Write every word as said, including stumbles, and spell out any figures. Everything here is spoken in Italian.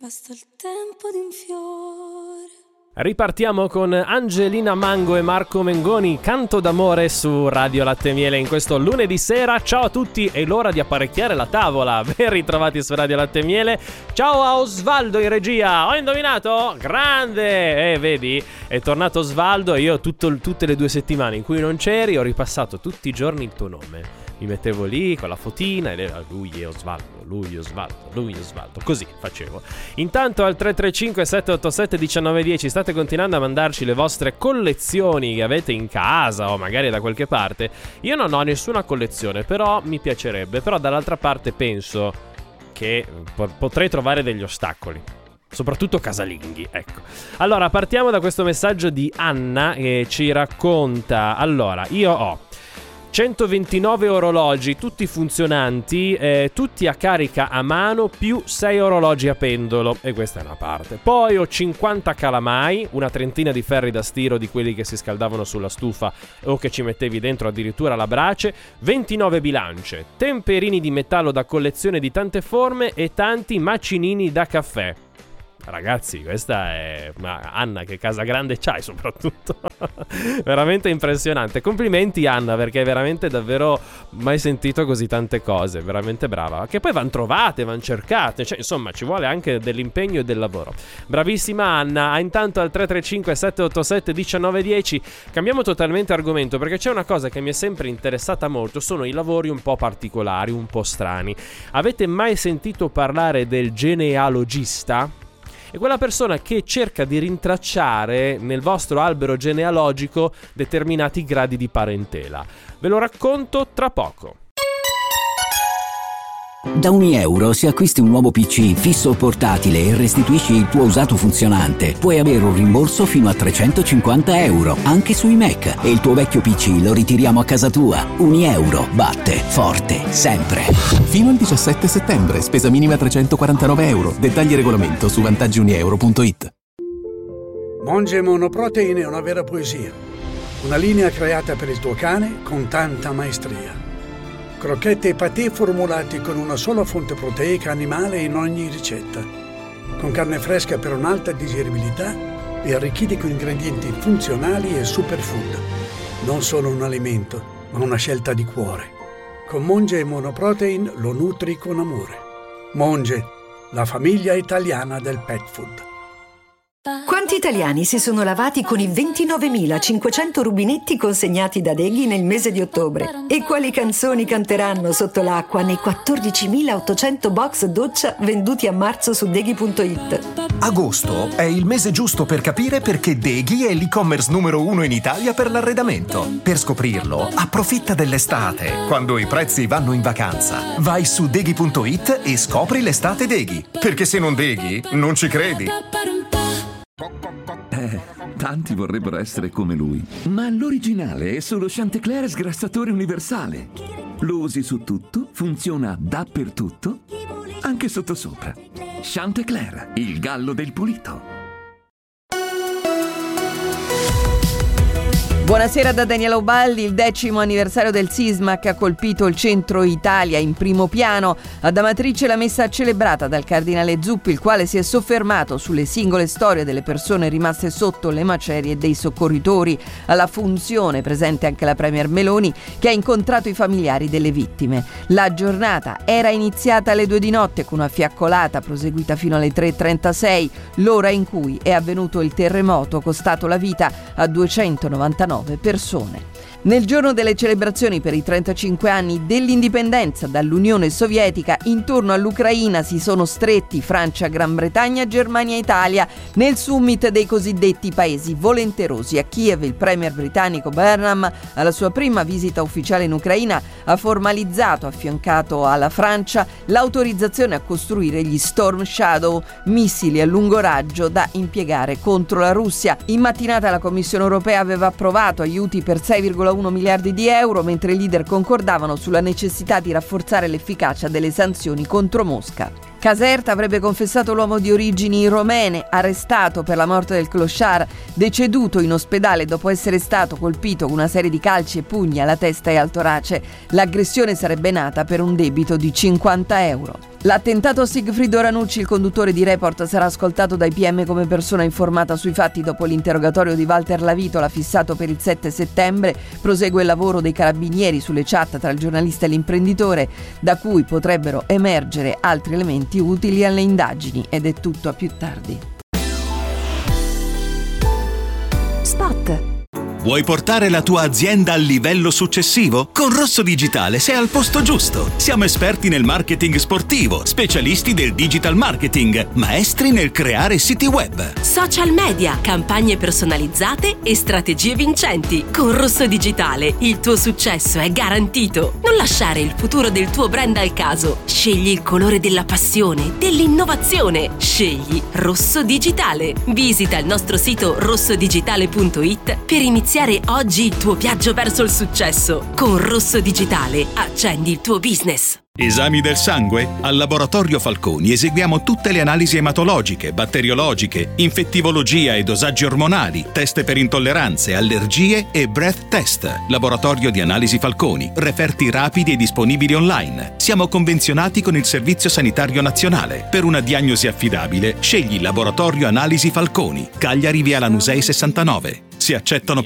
Basta il tempo di un fiore. Ripartiamo con Angelina Mango e Marco Mengoni, Canto d'amore su Radio Latte e Miele in questo lunedì sera. Ciao a tutti, è l'ora di apparecchiare la tavola. Ben ritrovati su Radio Latte e Miele. Ciao a Osvaldo in regia. Ho indovinato? Grande! Eh, vedi? È tornato Osvaldo e io tutto, tutte le due settimane in cui non c'eri ho ripassato tutti i giorni il tuo nome. Mi mettevo lì con la fotina e lui è Osvaldo, lui è Osvaldo, lui è Osvaldo, così facevo. Intanto al tre tre cinque sette otto sette uno nove uno zero state continuando a mandarci le vostre collezioni che avete in casa o magari da qualche parte. Io non ho nessuna collezione, però mi piacerebbe, però dall'altra parte penso che po- potrei trovare degli ostacoli. Soprattutto casalinghi, ecco. Allora, partiamo da questo messaggio di Anna che ci racconta. Allora, io ho centoventinove orologi, tutti funzionanti, eh, tutti a carica a mano, più sei orologi a pendolo, e questa è una parte. Poi ho cinquanta calamai, una trentina di ferri da stiro di quelli che si scaldavano sulla stufa o che ci mettevi dentro addirittura la brace, ventinove bilance, temperini di metallo da collezione di tante forme e tanti macinini da caffè. Ragazzi, questa è... Ma Anna, che casa grande c'hai soprattutto. Veramente impressionante. Complimenti Anna, perché è veramente davvero mai sentito così tante cose. Veramente brava. Che poi van trovate, van cercate. Cioè, insomma, ci vuole anche dell'impegno e del lavoro. Bravissima Anna. Intanto al tre tre cinque sette otto sette uno nove uno zero cambiamo totalmente argomento, perché c'è una cosa che mi è sempre interessata molto. Sono i lavori un po' particolari, un po' strani. Avete mai sentito parlare del genealogista? È quella persona che cerca di rintracciare nel vostro albero genealogico determinati gradi di parentela. Ve lo racconto tra poco. Da Unieuro, se acquisti un nuovo P C fisso o portatile e restituisci il tuo usato funzionante, puoi avere un rimborso fino a trecentocinquanta euro, anche sui Mac, e il tuo vecchio P C lo ritiriamo a casa tua. Unieuro batte forte sempre. Fino al diciassette settembre, spesa minima trecentoquarantanove euro. Dettagli e regolamento su vantaggi unieuro punto it. Monge Monoprotein è una vera poesia. Una linea creata per il tuo cane con tanta maestria. Crocchette e patè formulati con una sola fonte proteica animale in ogni ricetta. Con carne fresca per un'alta digeribilità e arricchiti con ingredienti funzionali e superfood. Non solo un alimento, ma una scelta di cuore. Con Monge Monoprotein lo nutri con amore. Monge, la famiglia italiana del pet food. Quanti italiani si sono lavati con i ventinovemilacinquecento rubinetti consegnati da Deghi nel mese di ottobre? E quali canzoni canteranno sotto l'acqua nei quattordicimilaottocento box doccia venduti a marzo su Deghi punto it? Agosto è il mese giusto per capire perché Deghi è l'e-commerce numero uno in Italia per l'arredamento. Per scoprirlo, approfitta dell'estate, quando i prezzi vanno in vacanza. Vai su Deghi punto it e scopri l'estate Deghi. Perché se non Deghi, non ci credi. Eh, tanti vorrebbero essere come lui, ma l'originale è solo Chantecler sgrassatore universale. Lo usi su tutto, funziona dappertutto, anche sottosopra. Chantecler, il gallo del pulito. Buonasera da Daniela Ubaldi. Il decimo anniversario del sisma che ha colpito il centro Italia in primo piano. Ad Amatrice la messa celebrata dal cardinale Zuppi, il quale si è soffermato sulle singole storie delle persone rimaste sotto le macerie dei soccorritori. Alla funzione presente anche la premier Meloni, che ha incontrato i familiari delle vittime. La giornata era iniziata alle due di notte con una fiaccolata proseguita fino alle tre e trentasei, l'ora in cui è avvenuto il terremoto costato la vita a duecentonovantanove persone. Nel giorno delle celebrazioni per i trentacinque anni dell'indipendenza dall'Unione Sovietica, intorno all'Ucraina si sono stretti Francia, Gran Bretagna, Germania e Italia nel summit dei cosiddetti paesi volenterosi. A Kiev il premier britannico Burnham, alla sua prima visita ufficiale in Ucraina, ha formalizzato, affiancato alla Francia, l'autorizzazione a costruire gli Storm Shadow, missili a lungo raggio da impiegare contro la Russia. In mattinata la Commissione europea aveva approvato aiuti per sei virgola uno miliardi di euro, mentre i leader concordavano sulla necessità di rafforzare l'efficacia delle sanzioni contro Mosca. Caserta avrebbe confessato l'uomo di origini romene, arrestato per la morte del clochard, deceduto in ospedale dopo essere stato colpito con una serie di calci e pugni alla testa e al torace. L'aggressione sarebbe nata per un debito di cinquanta euro. L'attentato a Sigfrido Ranucci, il conduttore di Report, sarà ascoltato dai P M come persona informata sui fatti dopo l'interrogatorio di Walter Lavitola fissato per il sette settembre. Prosegue il lavoro dei carabinieri sulle chat tra il giornalista e l'imprenditore, da cui potrebbero emergere altri elementi utili alle indagini, ed è tutto a più tardi. Spot. Vuoi portare la tua azienda al livello successivo? Con Rosso Digitale sei al posto giusto. Siamo esperti nel marketing sportivo, specialisti del digital marketing, maestri nel creare siti web, social media, campagne personalizzate e strategie vincenti. Con Rosso Digitale il tuo successo è garantito. Non lasciare il futuro del tuo brand al caso. Scegli il colore della passione, dell'innovazione. Scegli Rosso Digitale. Visita il nostro sito rosso digitale punto it per iniziare oggi il tuo viaggio verso il successo. Con Rosso Digitale accendi il tuo business. Esami del sangue? Al Laboratorio Falconi eseguiamo tutte le analisi ematologiche, batteriologiche, infettivologia e dosaggi ormonali, test per intolleranze, allergie e breath test. Laboratorio di Analisi Falconi, referti rapidi e disponibili online. Siamo convenzionati con il Servizio Sanitario Nazionale. Per una diagnosi affidabile, scegli Laboratorio Analisi Falconi, Cagliari via Lanusei sessantanove. Si accettano